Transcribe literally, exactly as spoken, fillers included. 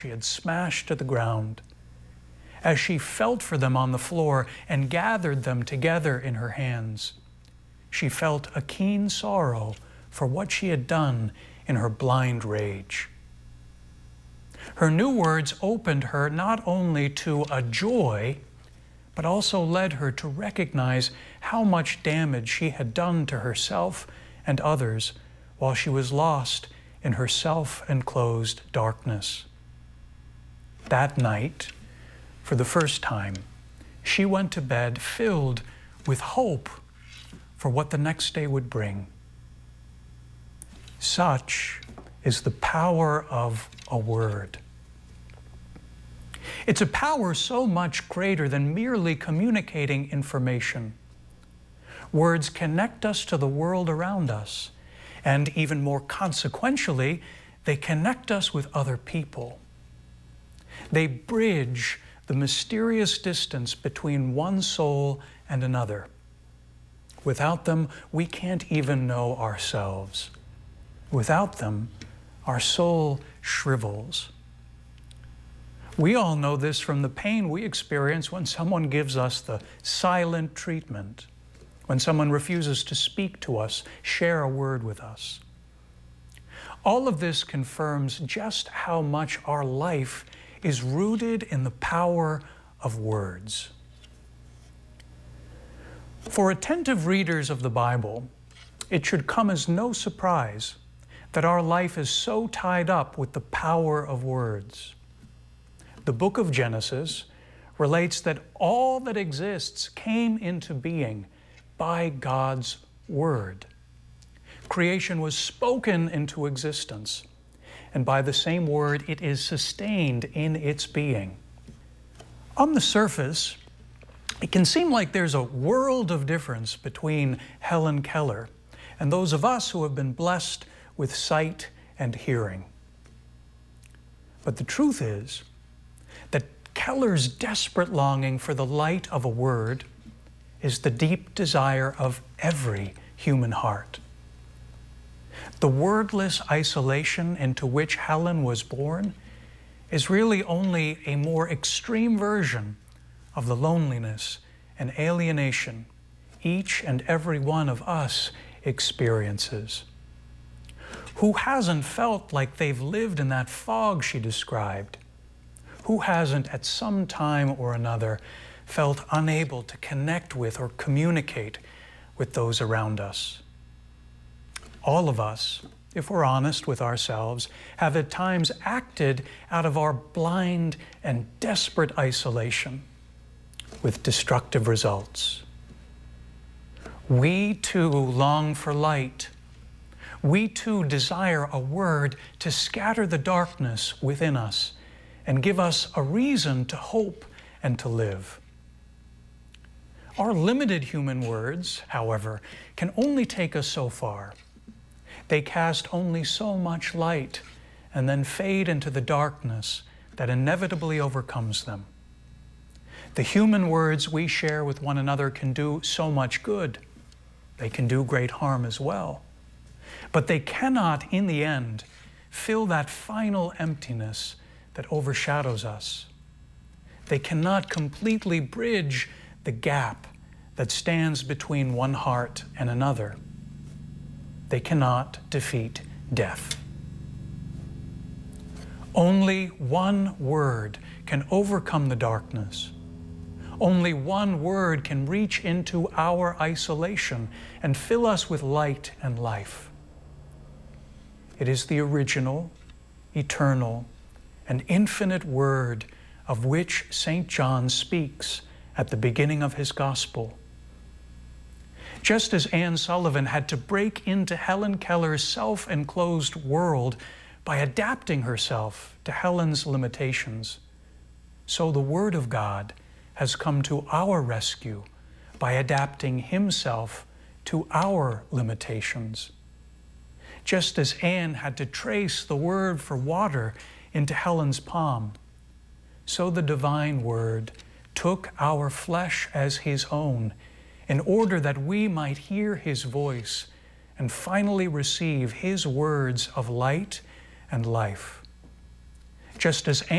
she had smashed to the ground. As she felt for them on the floor and gathered them together in her hands, she felt a keen sorrow for what she had done in her blind rage. Her new words opened her not only to a joy, but also led her to recognize how much damage she had done to herself and others while she was lost in her self-enclosed darkness. That night, for the first time, she went to bed filled with hope for what the next day would bring. Such is the power of a word. It's a power so much greater than merely communicating information. Words connect us to the world around us, and even more consequentially, they connect us with other people. They bridge the mysterious distance between one soul and another. Without them, we can't even know ourselves. Without them, our soul shrivels. We all know this from the pain we experience when someone gives us the silent treatment, when someone refuses to speak to us, share a word with us. All of this confirms just how much our life is rooted in the power of words. For attentive readers of the Bible, it should come as no surprise that our life is so tied up with the power of words. The book of Genesis relates that all that exists came into being by God's word. Creation was spoken into existence, and by the same word it is sustained in its being. On the surface, it can seem like there's a world of difference between Helen Keller and those of us who have been blessed with sight and hearing. But the truth is that Keller's desperate longing for the light of a word is the deep desire of every human heart. The wordless isolation into which Helen was born is really only a more extreme version of the loneliness and alienation each and every one of us experiences. Who hasn't felt like they've lived in that fog she described? Who hasn't at some time or another felt unable to connect with or communicate with those around us? All of us, if we're honest with ourselves, have at times acted out of our blind and desperate isolation with destructive results. We too long for light. We too desire a word to scatter the darkness within us and give us a reason to hope and to live. Our limited human words, however, can only take us so far. They cast only so much light and then fade into the darkness that inevitably overcomes them. The human words we share with one another can do so much good. They can do great harm as well. But they cannot, in the end, fill that final emptiness that overshadows us. They cannot completely bridge the gap that stands between one heart and another. They cannot defeat death. Only one word can overcome the darkness. Only one word can reach into our isolation and fill us with light and life. It is the original, eternal, and infinite word of which Saint John speaks at the beginning of his gospel. Just as Anne Sullivan had to break into Helen Keller's self-enclosed world by adapting herself to Helen's limitations, so the Word of God has come to our rescue by adapting himself to our limitations. Just as Anne had to trace the word for water into Helen's palm, so the divine Word took our flesh as his own in order that we might hear his voice and finally receive his words of light and life. Just as